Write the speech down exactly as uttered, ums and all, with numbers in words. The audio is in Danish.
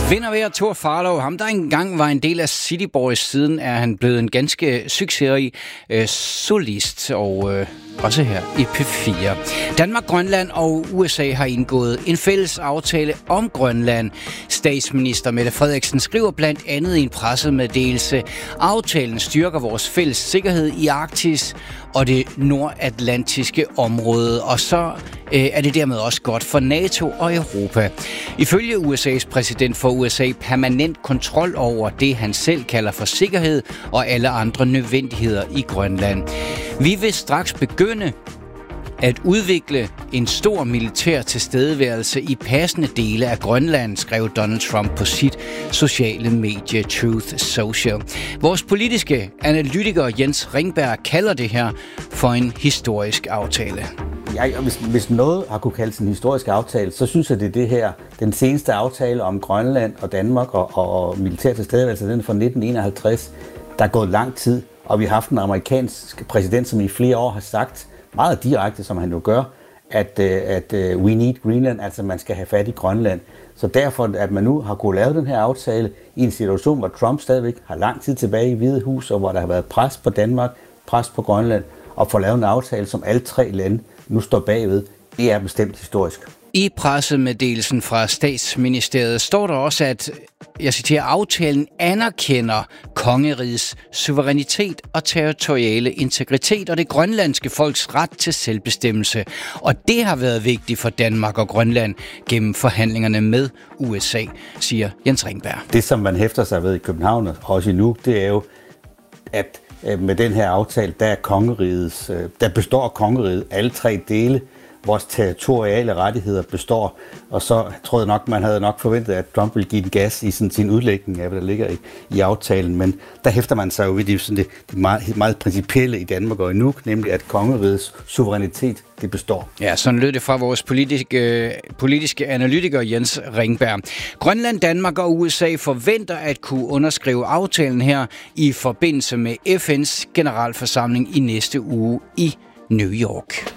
Vinder ved Thor Farlov, ham der engang var en del af City Boys, siden er han blevet en ganske succesrig øh, solist, og øh, også her i P fire. Danmark, Grønland og U S A har indgået en fælles aftale om Grønland. Statsminister Mette Frederiksen skriver blandt andet i en pressemeddelelse: aftalen styrker vores fælles sikkerhed i Arktis og det nordatlantiske område, og så øh, er det dermed også godt for NATO og Europa. Ifølge U S A's præsident får U S A permanent kontrol over det, han selv kalder for sikkerhed og alle andre nødvendigheder i Grønland. Vi vil straks begynde at udvikle en stor militær tilstedeværelse i passende dele af Grønland, skrev Donald Trump på sit sociale medie Truth Social. Vores politiske analytiker Jens Ringberg kalder det her for en historisk aftale. Ja, hvis, hvis noget har kunne kaldes en historisk aftale, så synes jeg, det er det her. Den seneste aftale om Grønland og Danmark og, og, og militær tilstedeværelse, den fra nitten enoghalvtreds, der er gået lang tid, og vi har haft en amerikansk præsident, som i flere år har sagt, meget direkte, som han jo gør, at, at we need Greenland, altså man skal have fat i Grønland. Så derfor, at man nu har kunnet lave den her aftale i en situation, hvor Trump stadigvæk har lang tid tilbage i Hvide Hus, og hvor der har været pres på Danmark, pres på Grønland, og få lavet en aftale, som alle tre lande nu står bagved, det er bestemt historisk. I pressemeddelelsen fra Statsministeriet står der også, at, jeg citerer, aftalen anerkender kongerigets suverænitet og territoriale integritet og det grønlandske folks ret til selvbestemmelse. Og det har været vigtigt for Danmark og Grønland gennem forhandlingerne med U S A, siger Jens Ringberg. Det, som man hæfter sig ved i København og også i Nuuk, det er jo, at med den her aftale, der, er kongerigets, der består kongeriget alle tre dele. Vores territoriale rettigheder består, og så tror jeg nok, man havde nok forventet, at Trump ville give den gas i sådan, sin udlægning af, hvad der ligger i, i aftalen, men der hæfter man sig jo ved det, sådan det, det meget, meget principielle i Danmark og i Nuuk, nemlig at kongerigets suverænitet, det består. Ja, sådan lød det fra vores politiske, politiske analytiker Jens Ringberg. Grønland, Danmark og U S A forventer at kunne underskrive aftalen her i forbindelse med F N's generalforsamling i næste uge i New York.